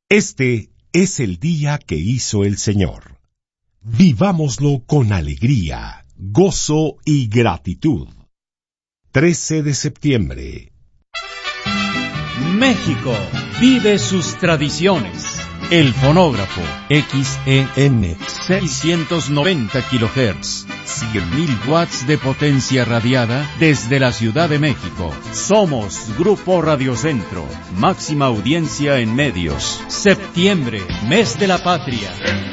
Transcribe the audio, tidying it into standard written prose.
Este es el día que hizo el Señor. Vivámoslo con alegría, gozo y gratitud. 13 de septiembre. México vive sus tradiciones. El fonógrafo XEN 690 kHz, 100.000 watts de potencia radiada desde la Ciudad de México. Somos Grupo Radio Centro, máxima audiencia en medios. Septiembre, mes de la patria.